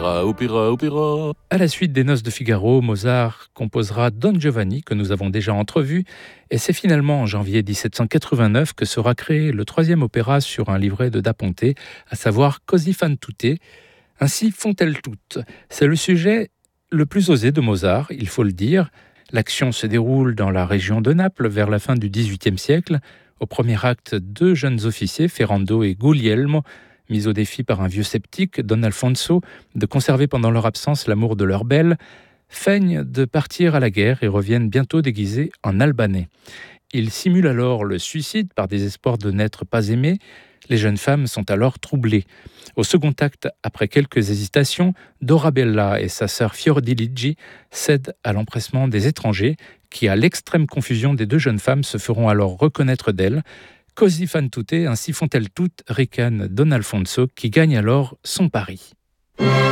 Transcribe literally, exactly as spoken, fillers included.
Opéra, opéra, opéra. À la suite des Noces de Figaro, Mozart composera Don Giovanni, que nous avons déjà entrevu, et c'est finalement en janvier dix-sept cent quatre-vingt-neuf que sera créé le troisième opéra sur un livret de Da Ponte, à savoir Così fan tutte. Ainsi font-elles toutes. C'est le sujet le plus osé de Mozart, il faut le dire. L'action se déroule dans la région de Naples vers la fin du dix-huitième siècle. Au premier acte, deux jeunes officiers, Ferrando et Guglielmo, mis au défi par un vieux sceptique, Don Alfonso, de conserver pendant leur absence l'amour de leur belle, feignent de partir à la guerre et reviennent bientôt déguisés en Albanais. Ils simulent alors le suicide par désespoir de n'être pas aimés. Les jeunes femmes sont alors troublées. Au second acte, après quelques hésitations, Dorabella et sa sœur Fiordiligi cèdent à l'empressement des étrangers qui, à l'extrême confusion des deux jeunes femmes, se feront alors reconnaître d'elles. Così fan tutte, ainsi font-elles toutes, ricane Don Alfonso, qui gagne alors son pari.